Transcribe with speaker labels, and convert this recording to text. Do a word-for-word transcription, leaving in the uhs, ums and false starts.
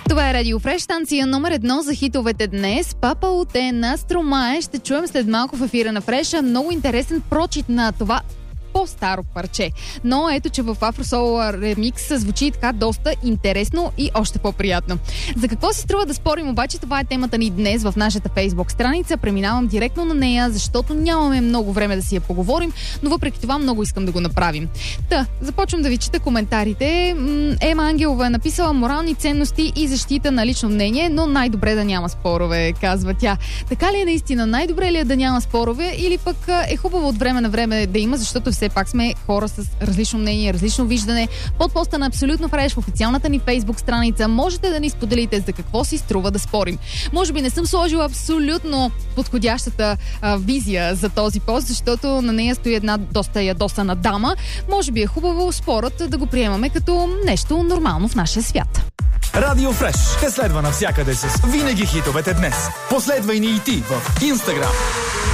Speaker 1: Това е Радио Фреш, станция номер едно за хитовете днес. Папа от е на Стромае ще чуем след малко в ефира на Фреша. Много интересен прочит на това по-старо парче. Но ето, че в Афросол ремикс звучи така доста интересно и още по-приятно. За какво си струва да спорим обаче? Това е темата ни днес в нашата Фейсбук страница. Преминавам директно на нея, защото нямаме много време да си я поговорим, но въпреки това много искам да го направим. Та, започвам да ви чета коментарите. Ема Ангелова е написала: морални ценности и защита на лично мнение, но най-добре да няма спорове, казва тя. Така ли е наистина? Най-добре ли е да няма спорове или пък е хубаво от време на време да има, защото все пак сме хора с различно мнение, различно виждане. Под поста на Абсолютно Фреш в официалната ни Фейсбук страница можете да ни споделите за какво си струва да спорим. Може би не съм сложила абсолютно подходящата а, визия за този пост, защото на нея стои една доста ядосана дама. Може би е хубаво спорът да го приемаме като нещо нормално в нашия свят.
Speaker 2: Радио Фреш те следва навсякъде с винаги хитовете днес. Последвай ни и ти в Инстаграм.